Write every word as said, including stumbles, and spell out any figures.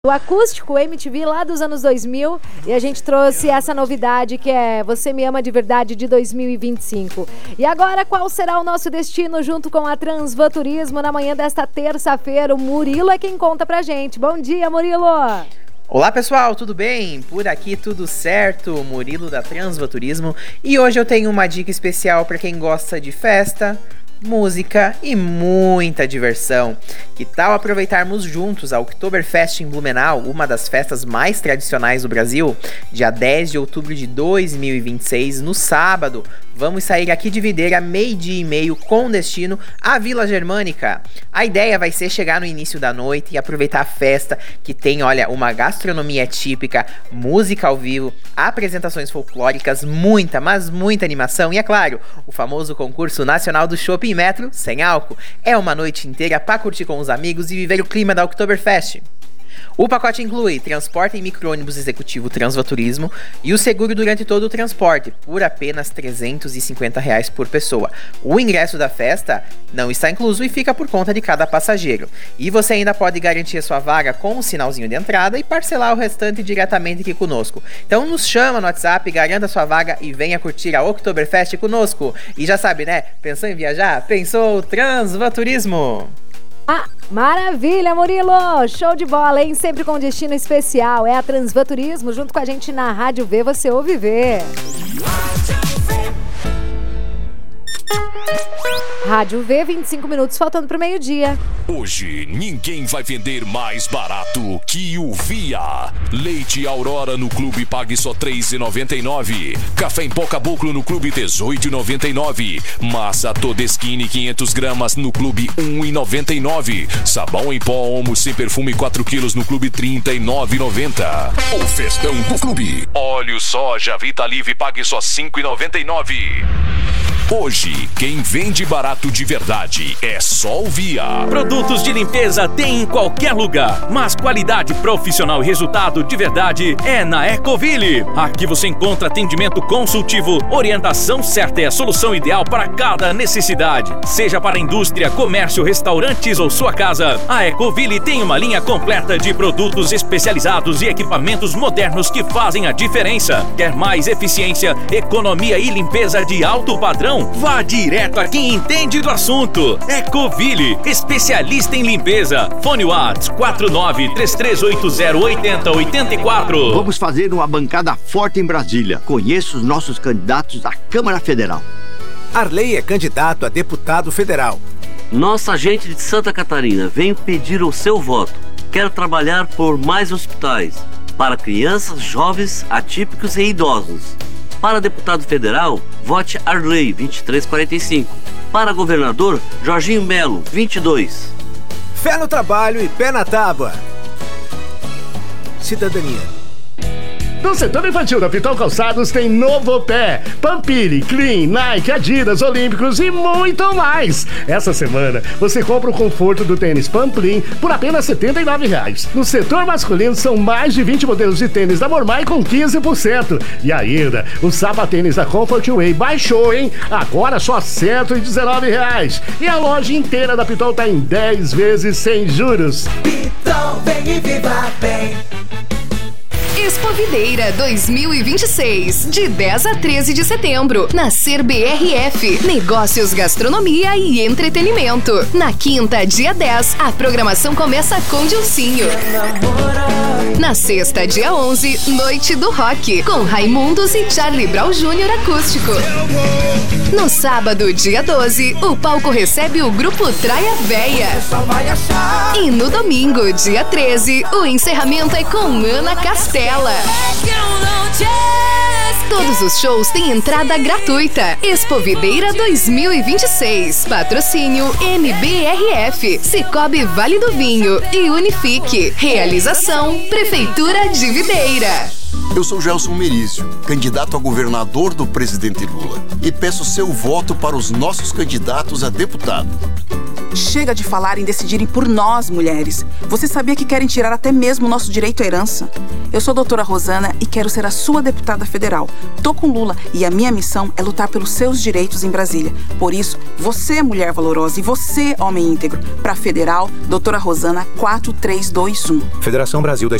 O acústico M T V lá dos anos dois mil, e a gente trouxe essa novidade que é Você Me Ama de Verdade de dois mil e vinte e cinco. E agora, qual será o nosso destino junto com a Transvan Turismo na manhã desta terça-feira? O Murilo é quem conta pra gente. Bom dia, Murilo! Olá pessoal, tudo bem? Por aqui tudo certo, Murilo da Transvan Turismo, e hoje eu tenho uma dica especial para quem gosta de festa, música e muita diversão. Que tal aproveitarmos juntos a Oktoberfest em Blumenau, uma das festas mais tradicionais do Brasil? Dia dez de outubro de dois mil e vinte e seis, no sábado, vamos sair aqui de Videira meio-dia e meio com destino à Vila Germânica. A ideia vai ser chegar no início da noite e aproveitar a festa, que tem, olha, uma gastronomia típica, música ao vivo, apresentações folclóricas, muita, mas muita animação e, é claro, o famoso concurso nacional do Chopp Metro sem álcool. É uma noite inteira para curtir com os amigos e viver o clima da Oktoberfest. O pacote inclui transporte em micro-ônibus executivo Transvan Turismo e o seguro durante todo o transporte, por apenas trezentos e cinquenta reais por pessoa. O ingresso da festa não está incluso e fica por conta de cada passageiro. E você ainda pode garantir a sua vaga com um sinalzinho de entrada e parcelar o restante diretamente aqui conosco. Então nos chama no WhatsApp, garanta a sua vaga e venha curtir a Oktoberfest conosco. E já sabe, né? Pensou em viajar? Pensou Transvan Turismo! Ah, maravilha, Murilo! Show de bola, hein? Sempre com destino especial. É a Transvan Turismo, junto com a gente na Rádio V, você ouve ver. Rádio V, vinte e cinco minutos, faltando pro meio-dia. Hoje, ninguém vai vender mais barato que o Via. Leite Aurora no Clube pague só três reais e noventa e nove centavos. Café em pó Caboclo no Clube dezoito reais e noventa e nove centavos. Massa Todeskine quinhentas gramas no Clube um real e noventa e nove centavos. Sabão em pó Omo sem perfume quatro quilos no Clube trinta e nove reais e noventa centavos. O festão do Clube. Óleo soja Vitalive pague só cinco reais e noventa e nove centavos. Hoje, quem vende barato de verdade é só o Via. Produtos de limpeza tem em qualquer lugar, mas qualidade profissional e resultado de verdade é na Ecoville. Aqui você encontra atendimento consultivo, orientação certa é a solução ideal para cada necessidade. Seja para indústria, comércio, restaurantes ou sua casa, a Ecoville tem uma linha completa de produtos especializados e equipamentos modernos que fazem a diferença. Quer mais eficiência, economia e limpeza de alto padrão? Vá direto a quem entende do assunto. Ecoville, especialista em limpeza. Fone WhatsApp quatro nove três três oito zero oito zero oito quatro. Vamos fazer uma bancada forte em Brasília. Conheça os nossos candidatos à Câmara Federal. Arley é candidato a deputado federal. Nossa gente de Santa Catarina vem pedir o seu voto. Quero trabalhar por mais hospitais para crianças, jovens, atípicos e idosos. Para deputado federal, vote Arley vinte e três quarenta e cinco. Para governador, Jorginho Melo vinte e dois. Fé no trabalho e pé na tábua. Cidadania. No setor infantil da Pitol Calçados tem Novopé, Pampiri, Clean, Nike, Adidas, Olímpicos e muito mais. Essa semana você compra o conforto do tênis Pamplin por apenas setenta e nove reais. No setor masculino são mais de vinte modelos de tênis da Mormai com quinze por cento. E ainda, o sapatênis da Comfort Way baixou, hein? Agora só cento e dezenove reais. E a loja inteira da Pitol tá em dez vezes sem juros. Pitol, vem e viva bem. Expo Videira dois mil e vinte e seis, de dez a treze de setembro, na Ser B R F, Negócios, Gastronomia e Entretenimento. Na quinta, dia dez, a programação começa com Dilcinho. Na sexta, dia onze, Noite do Rock, com Raimundos e Charlie Brown Júnior acústico. No sábado, dia doze, o palco recebe o grupo Traia Véia. E no domingo, dia treze, o encerramento é com Ana Castela. Todos os shows têm entrada gratuita. Expo Videira dois mil e vinte e seis. Patrocínio M B R F, Cicobi Vale do Vinho e Unifique. Realização Prefeitura de Videira. Eu sou Gelson Merizio, candidato a governador do presidente Lula, e peço seu voto para os nossos candidatos a deputado. Chega de falar em decidirem por nós, mulheres. Você sabia que querem tirar até mesmo o nosso direito à herança? Eu sou a doutora Rosana e quero ser a sua deputada federal. Tô com Lula e a minha missão é lutar pelos seus direitos em Brasília. Por isso, você, mulher valorosa, e você, homem íntegro, para federal, doutora Rosana quatro três dois um. Federação Brasil da